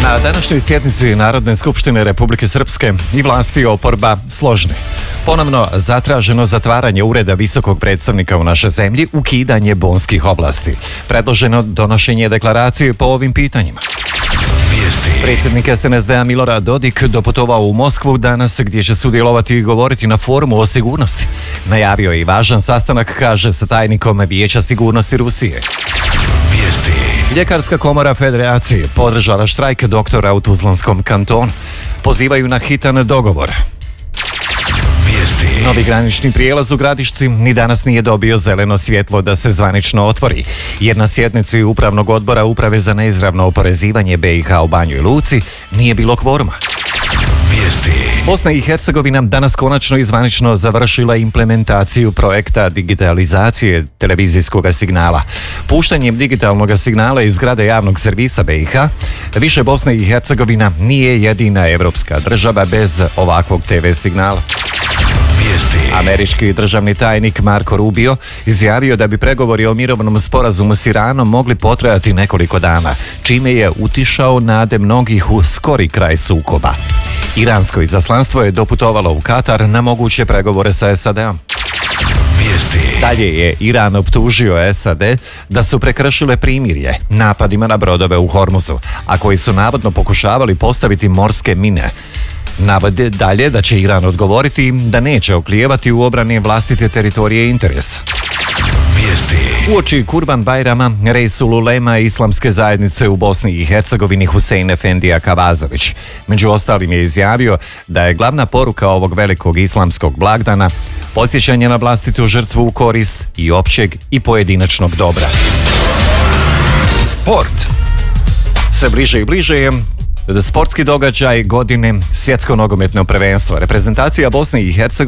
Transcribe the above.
Na današnjoj sjednici Narodne skupštine Republike Srpske i vlasti i oporba složni. Ponovno zatraženo zatvaranje ureda visokog predstavnika u našoj zemlji, ukidanje bonskih oblasti. Predloženo donošenje deklaracije po ovim pitanjima. Predsjednik SNSD-a Milorad Dodik doputovao u Moskvu danas gdje će sudjelovati i govoriti na forumu o sigurnosti. Najavio je i važan sastanak, kaže, sa tajnikom Vijeća sigurnosti Rusije. Ljekarska komora Federacije podržala štrajk doktora u Tuzlanskom kantonu. Pozivaju na hitan dogovor. Novi granični prijelaz u Gradišci ni danas nije dobio zeleno svjetlo da se zvanično otvori, jer na sjednici Upravnog odbora Uprave za neizravno oporezivanje BiH u Banjoj Luci nije bilo kvoruma. Bosna i Hercegovina danas konačno i zvanično završila implementaciju projekta digitalizacije televizijskog signala. Puštanjem digitalnog signala iz zgrade javnog servisa BiH, više Bosna i Hercegovina nije jedina evropska država bez ovakvog TV signala. Američki državni tajnik Marco Rubio izjavio da bi pregovori o mirovnom sporazumu s Iranom mogli potrajati nekoliko dana, čime je utišao nade mnogih u skori kraj sukoba. Iransko izaslanstvo je doputovalo u Katar na moguće pregovore sa SAD-om. Dalje je Iran optužio SAD da su prekršile primirje napadima na brodove u Hormuzu, a koji su navodno pokušavali postaviti morske mine. Navode dalje da će Iran odgovoriti da neće oklijevati u obrani vlastite teritorije i interesa. Uoči Kurban Bajrama, Reisul Ulema islamske zajednice u Bosni i Hercegovini Husein Efendija Kavazović među ostalim je izjavio da je glavna poruka ovog velikog islamskog blagdana podsjećanje na vlastitu žrtvu u korist i općeg i pojedinačnog dobra. Sport. Sve bliže i bliže je sportski događaj godine, svjetsko nogometno prvenstvo. Reprezentacija Bosne i Hercegovine